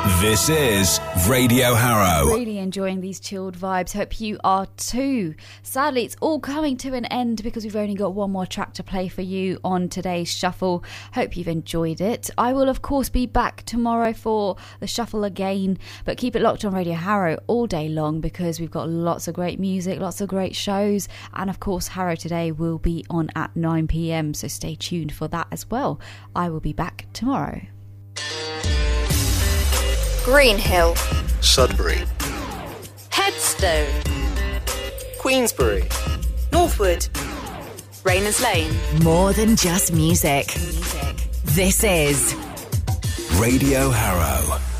This is Radio Harrow. Really enjoying these chilled vibes. Hope you are too. Sadly, it's all coming to an end because we've only got one more track to play for you on today's shuffle. Hope you've enjoyed it. I will, of course, be back tomorrow for the shuffle again, but keep it locked on Radio Harrow all day long because we've got lots of great music, lots of great shows, and of course, Harrow Today will be on at 9 p.m, so stay tuned for that as well. I will be back tomorrow. Greenhill, Sudbury, Headstone, Queensbury, Northwood, Rayners Lane. More than just music. This is Radio Harrow.